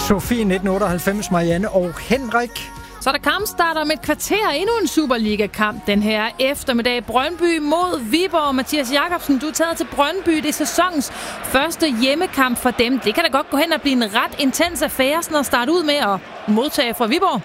Sofie 1998, Marianne og Henrik. Så er der kampstarter om et kvarter, endnu en Superliga-kamp den her eftermiddag. Brøndby mod Viborg. Mathias Jakobsen, du er taget til Brøndby. Det er sæsonens første hjemmekamp for dem. Det kan da godt gå hen og blive en ret intens affære, sådan at starte ud med at modtage fra Viborg.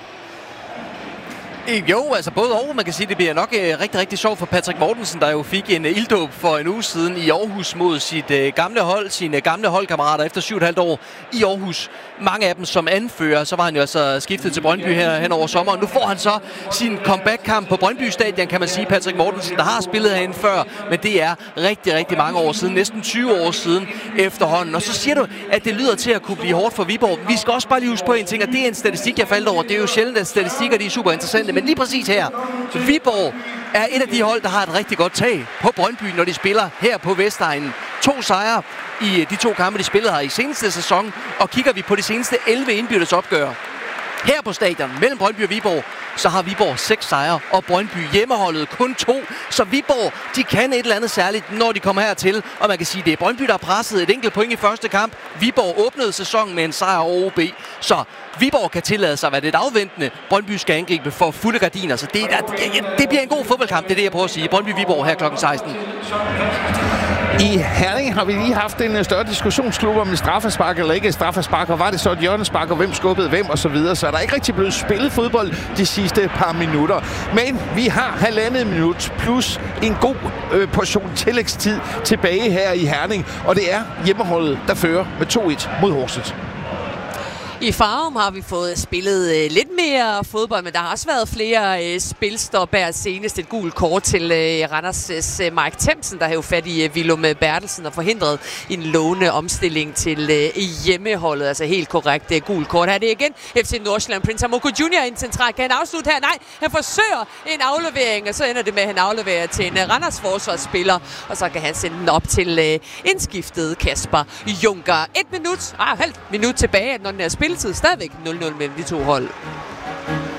Jo, altså både og. Man kan sige, det bliver nok rigtig, rigtig sjovt for Patrick Mortensen, der jo fik en ilddåb for en uge siden i Aarhus mod sit gamle hold, sine gamle holdkammerater efter 7,5 år i Aarhus. Mange af dem som anfører, så var han jo altså skiftet til Brøndby hen over sommeren. Nu får han så sin comeback-kamp på Brøndby Stadion, kan man sige. Patrick Mortensen, der har spillet herinde før, men det er rigtig, rigtig mange år siden. Næsten 20 år siden efterhånden. Og så siger du, at det lyder til at kunne blive hårdt for Viborg. Vi skal også bare lige huske på en ting, og det er en statistik, jeg faldt over. Det er jo sjældent, at statistikker de er super interessante, men lige præcis her. Viborg er et af de hold, der har et rigtig godt tag på Brøndby, når de spiller her på Vestegnen. 2 sejre i de 2 kampe, de spillede her i seneste sæson, og kigger vi på de seneste 11 indbyrdes opgør her på stadion mellem Brøndby og Viborg, så har Viborg 6 sejre, og Brøndby hjemmeholdet kun 2. Så Viborg, de kan et eller andet særligt, når de kommer hertil. Og man kan sige, at det er Brøndby, der har presset et enkelt point i første kamp. Viborg åbnede sæsonen med en sejr over OB. Så Viborg kan tillade sig at være lidt afventende. Brøndby skal angribe for fulde gardiner. Så det bliver en god fodboldkamp, det er det, jeg prøver at sige. Brøndby-Viborg her kl. 16. I Herning har vi lige haft en større diskussionsklub om et straffespark eller ikke et straffespark, og var det så et hjørnespark, og hvem skubbede hvem og så videre. Så er der ikke rigtig blevet spillet fodbold de sidste par minutter. Men vi har 1,5 minut plus en god portion tillægstid tilbage her i Herning, og det er hjemmeholdet, der fører med 2-1 mod Horsens. I Farum har vi fået spillet lidt mere fodbold, men der har også været flere spilstop her. Senest et gult kort til Randers' Mike Themsen, der har jo fat i Willum Bertelsen og forhindret en lovende omstilling til hjemmeholdet. Altså helt korrekt gult kort. Her er det igen FC Nordsjælland. Prince Amoko Jr. ind centralt. Kan han afslutte her? Nej, han forsøger en aflevering, og så ender det med, at han afleverer til en Randers forsvarsspiller, og så kan han sende den op til indskiftet Kasper Junker. Halvt minut tilbage, når den er spilletid stadigvæk 0-0 mellem de 2 hold.